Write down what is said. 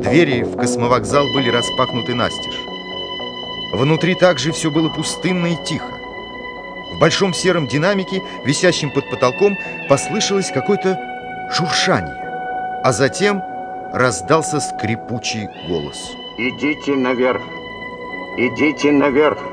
Двери в космовокзал были распахнуты настежь. Внутри также все было пустынно и тихо. В большом сером динамике, висящем под потолком, послышалось какое-то шуршание, а затем раздался скрипучий голос. Идите наверх, идите наверх.